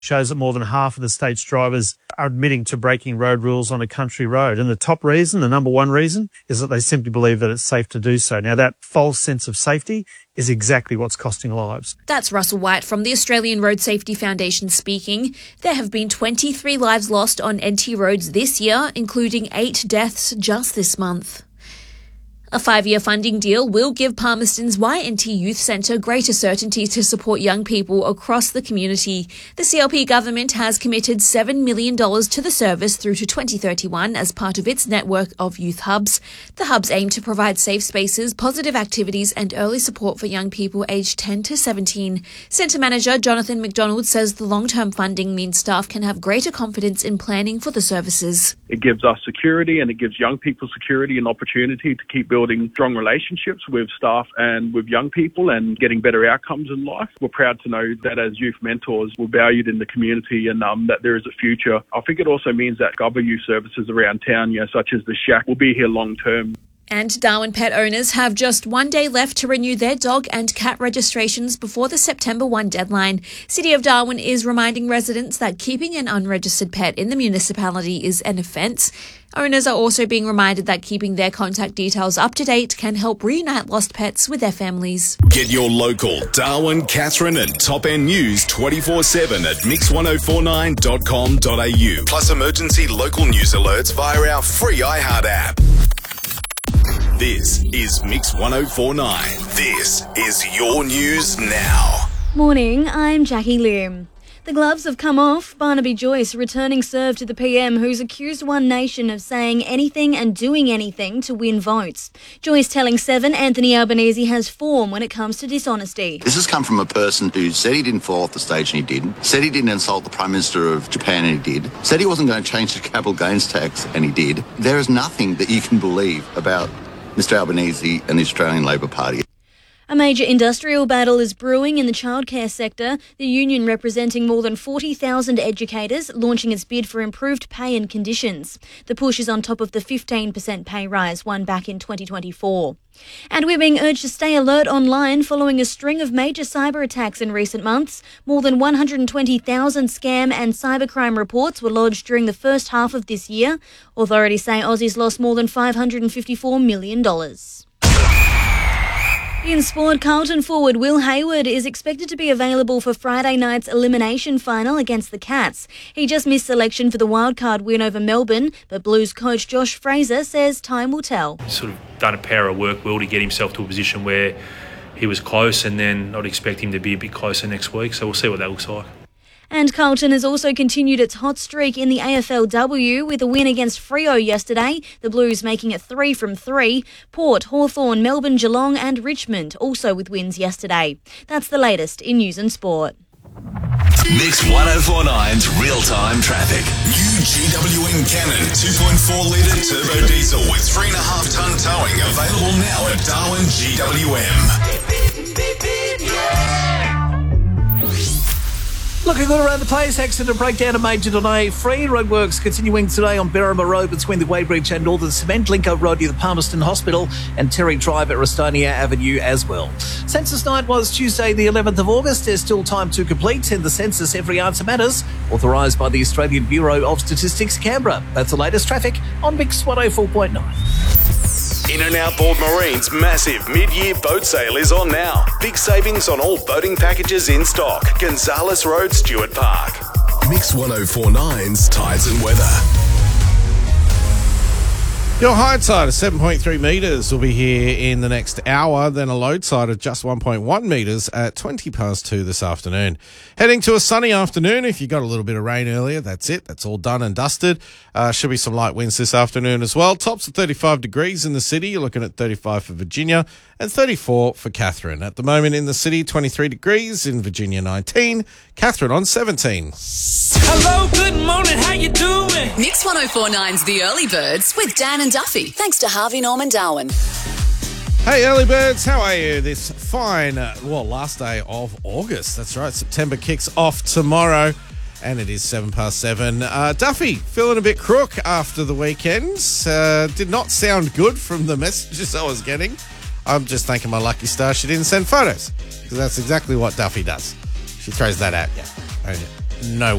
shows that more than half of the state's drivers are admitting to breaking road rules on a country road. And the top reason, the number one reason, is that they simply believe that it's safe to do so. Now, that false sense of safety is exactly what's costing lives. That's Russell White from the Australian Road Safety Foundation speaking. There have been 23 lives lost on NT roads this year, including 8 deaths just this month. A 5-year funding deal will give Palmerston's YNT Youth Centre greater certainty to support young people across the community. The CLP government has committed $7 million to the service through to 2031 as part of its network of youth hubs. The hubs aim to provide safe spaces, positive activities and early support for young people aged 10 to 17. Centre Manager Jonathan McDonald says the long-term funding means staff can have greater confidence in planning for the services. It gives us security and it gives young people security and opportunity to keep building strong relationships with staff and with young people and getting better outcomes in life. We're proud to know that as youth mentors, we're valued in the community and that there is a future. I think it also means that other youth services around town, such as the Shack, will be here long term. And Darwin pet owners have just 1 day left to renew their dog and cat registrations before the September 1 deadline. City of Darwin is reminding residents that keeping an unregistered pet in the municipality is an offence. Owners are also being reminded that keeping their contact details up to date can help reunite lost pets with their families. Get your local Darwin, Katherine and Top End news 24/7 at mix1049.com.au. Plus emergency local news alerts via our free iHeart app. This is Mix 1049. This is your news now. Morning, I'm Jackie Lim. The gloves have come off. Barnaby Joyce returning serve to the PM, who's accused One Nation of saying anything and doing anything to win votes. Joyce telling Seven Anthony Albanese has form when it comes to dishonesty. This has come from a person who said he didn't fall off the stage and he didn't, said he didn't insult the Prime Minister of Japan and he did, said he wasn't going to change the capital gains tax and he did. There is nothing that you can believe about Mr Albanese and the Australian Labor Party. A major industrial battle is brewing in the childcare sector, the union representing more than 40,000 educators launching its bid for improved pay and conditions. The push is on top of the 15% pay rise won back in 2024. And we're being urged to stay alert online following a string of major cyber attacks in recent months. More than 120,000 scam and cybercrime reports were lodged during the first half of this year. Authorities say Aussies lost more than $554 million. In sport, Carlton forward Will Hayward is expected to be available for Friday night's elimination final against the Cats. He just missed selection for the wildcard win over Melbourne, but Blues coach Josh Fraser says time will tell. Sort of done a power of work well to get himself to a position where he was close, and then I'd expect him to be a bit closer next week, so we'll see what that looks like. And Carlton has also continued its hot streak in the AFLW with a win against Freo yesterday, the Blues making it 3 from 3. Port, Hawthorn, Melbourne, Geelong and Richmond also with wins yesterday. That's the latest in news and sport. Mix 1049's real-time traffic. New GWN Cannon 2.4-litre turbo diesel with 3.5-tonne towing available now at Darwin GWM. Looking good around the place. Accident breakdown at Major Donay. Free roadworks continuing today on Berrima Road between the Weybridge and Northern Cement, Linko Road near the Palmerston Hospital, and Terry Drive at Restonia Avenue as well. Census night was Tuesday the 11th of August. There's still time to complete. In the census, every answer matters. Authorised by the Australian Bureau of Statistics, Canberra. That's the latest traffic on Mix 104.9. In and Outboard Marine's massive mid-year boat sale is on now. Big savings on all boating packages in stock. Gonzales Road, Stuart Park. Mix 1049's Tides and Weather. Your high tide of 7.3 metres will be here in the next hour, then a low tide of just 1.1 metres at 20 past 2 this afternoon. Heading to a sunny afternoon. If you got a little bit of rain earlier, that's it. That's all done and dusted. Should be some light winds this afternoon as well. Tops of 35 degrees in the city. You're looking at 35 for Virginia and 34 for Katherine. At the moment in the city, 23 degrees. In Virginia, 19. Katherine on 17. Hello, good morning, how you doing? Mix 1049's The Early Birds with Dan and Duffy, thanks to Harvey Norman Darwin. Hey, early birds, how are you this fine, last day of August? That's right, September kicks off tomorrow, and it is 7 past 7. Duffy, feeling a bit crook after the weekends. Did not sound good from the messages I was getting. I'm just thanking my lucky star she didn't send photos, because that's exactly what Duffy does. She throws that at you. No